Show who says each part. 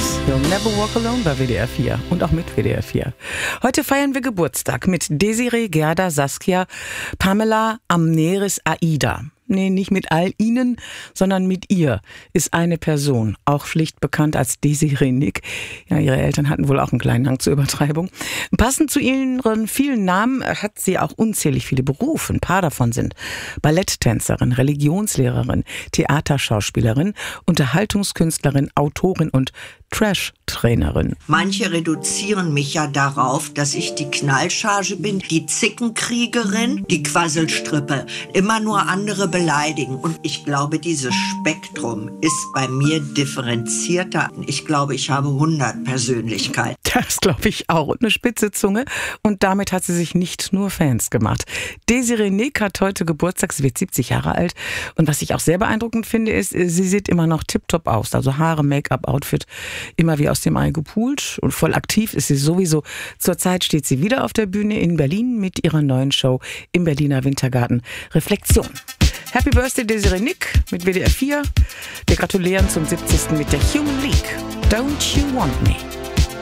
Speaker 1: Nicholas, You'll Never Walk Alone bei WDR 4 und auch mit WDR 4. Heute feiern wir Geburtstag mit Desiree, Gerda, Saskia, Pamela, Amneris, Aida. Nee, nicht mit all ihnen, sondern mit ihr ist eine Person, auch schlicht bekannt als Desiree Nick. Ja, ihre Eltern hatten wohl auch einen kleinen Hang zur Übertreibung. Passend zu ihren vielen Namen hat sie auch unzählig viele Berufe. Ein paar davon sind Balletttänzerin, Religionslehrerin, Theaterschauspielerin, Unterhaltungskünstlerin, Autorin und Trash-Trainerin.
Speaker 2: Manche reduzieren mich ja darauf, dass ich die Knallcharge bin, die Zickenkriegerin, die Quasselstrippe, immer nur andere beleidigen. Und ich glaube, dieses Spektrum ist bei mir differenzierter. Ich glaube, ich habe 100 Persönlichkeiten.
Speaker 1: Das glaube ich auch. Und eine spitze Zunge. Und damit hat sie sich nicht nur Fans gemacht. Desiree Nick hat heute Geburtstag, sie wird 70 Jahre alt. Und was ich auch sehr beeindruckend finde, ist, sie sieht immer noch tipptopp aus. Also Haare, Make-up, Outfit, immer wie aus dem Ei gepult. Und voll aktiv ist sie sowieso. Zurzeit steht sie wieder auf der Bühne in Berlin mit ihrer neuen Show im Berliner Wintergarten Reflexion. Happy Birthday Desiree Nick mit WDR 4. Wir gratulieren zum 70. mit der Human League. Don't You Want Me?